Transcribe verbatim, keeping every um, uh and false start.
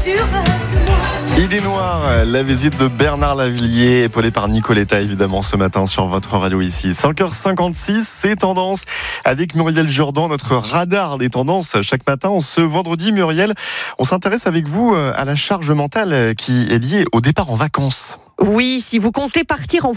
tu rêves de moi. Idée noire, la visite de Bernard Lavilliers, épaulé par Nicoletta évidemment ce matin sur votre radio ici. cinq heures cinquante-six, c'est Tendance avec Muriel Jourdan, notre radar des tendances chaque matin. Ce vendredi, Muriel, on s'intéresse avec vous à la charge mentale qui est liée au départ en vacances. Oui, si vous comptez partir en